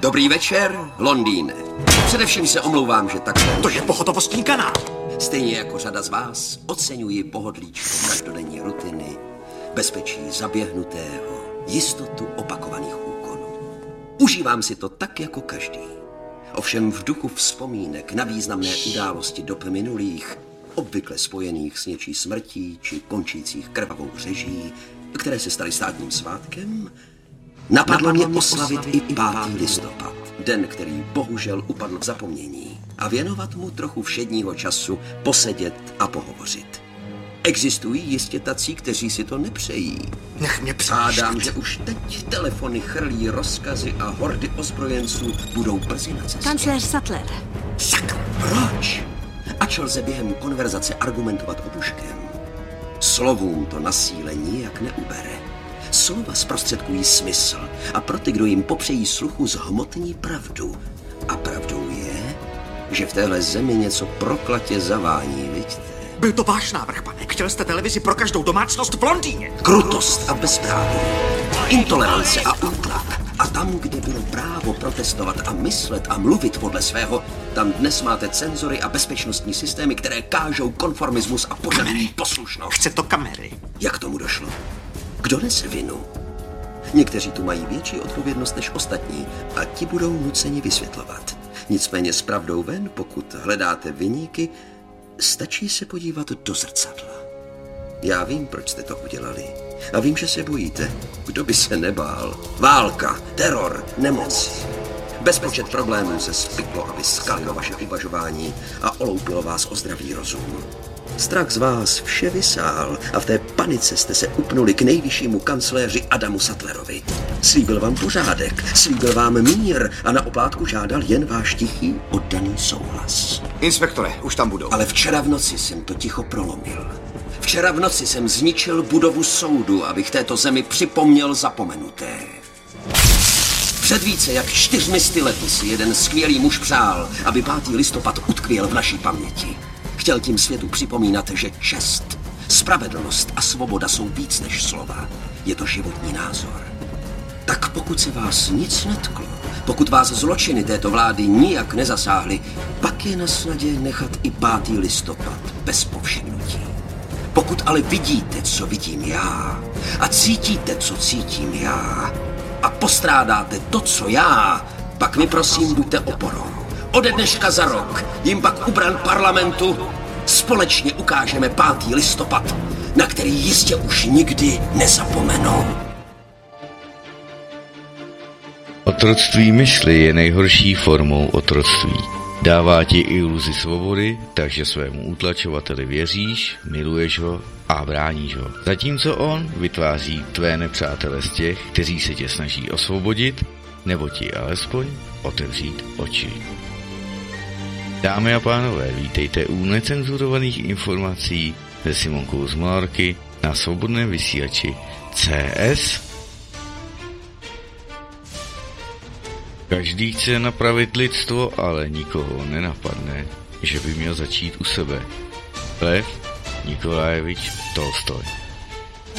Dobrý večer, Londýne. Především se omlouvám, že takhle... To je pohotovostní kanál. Stejně jako řada z vás oceňuji pohodlíčko každodenní rutiny, bezpečí zaběhnutého, jistotu opakovaných úkonů. Užívám si to tak jako každý. Ovšem v duchu vzpomínek na významné události dob minulých, obvykle spojených s něčí smrtí či končících krvavou řeží, které se staly státním svátkem, napadlo mě oslavit i 5. listopad, den, který bohužel upadl v zapomnění, a věnovat mu trochu všedního času, posedět a pohovořit. Existují jistě tací, kteří si to nepřejí. Nech mě přemýšlet. Hádám, že už teď telefony chrlí rozkazy a hordy ozbrojenců budou brzy na cestě. Kancléř Sattler. Sakra, proč? Ač lze během konverzace argumentovat obuškem, slovům to na síle nijak neubere. Slova zprostředkují smysl a pro ty, kdo jim popřejí sluchu, zhmotní pravdu. A pravdou je, že v téhle zemi něco proklatě zavání, vidíte? Byl to váš návrh, pane. Chtěl jste televizi pro každou domácnost v Londýně. Krutost a bezpráví, intolerance a útlak. A tam, kde bylo právo protestovat a myslet a mluvit podle svého, tam dnes máte cenzory a bezpečnostní systémy, které kážou konformismus a požadují poslušnost. Chce to kamery. Jak tomu došlo? Kdo nese vinu? Někteří tu mají větší odpovědnost než ostatní a ti budou nuceni vysvětlovat. Nicméně s pravdou ven, pokud hledáte viníky, stačí se podívat do zrcadla. Já vím, proč jste to udělali. A vím, že se bojíte. Kdo by se nebál? Válka, teror, nemoc. Bezpočet problémů se spiklo, aby skalilo vaše uvažování a oloupilo vás o zdravý rozum. Strach z vás vše vysál a v té panice jste se upnuli k nejvyššímu kancléři Adamu Sattlerovi. Slíbil vám pořádek, slíbil vám mír a na oplátku žádal jen váš tichý, oddaný souhlas. Inspektore, už tam budou. Ale včera v noci jsem to ticho prolomil. Včera v noci jsem zničil budovu soudu, abych této zemi připomněl zapomenuté. Před více jak 400 lety si jeden skvělý muž přál, aby 5. listopad utkvěl v naší paměti. Chtěl tím světu připomínat, že čest, spravedlnost a svoboda jsou víc než slova. Je to životní názor. Tak pokud se vás nic netklo, pokud vás zločiny této vlády nijak nezasáhly, pak je na snadě nechat i 5. listopad bez povšimnutí. Pokud ale vidíte, co vidím já, a cítíte, co cítím já, a postrádáte to, co já, pak mi prosím buďte oporou. Ode dneška za rok jim pak u bran parlamentu společně ukážeme 5. listopad, na který jistě už nikdy nezapomenou. Otroctví mysli je nejhorší formou otroctví. Dává ti iluzi svobody, takže svému utlačovateli věříš, miluješ ho a bráníš ho. Zatímco on vytváří tvé nepřátele z těch, kteří se tě snaží osvobodit, nebo ti alespoň otevřít oči. Dámy a pánové, vítejte u necenzurovaných informací se Simonkou z Malarky na svobodném vysílači CS. Každý chce napravit lidstvo, ale nikoho nenapadne, že by měl začít u sebe. Lev Nikolajevič Tolstoj.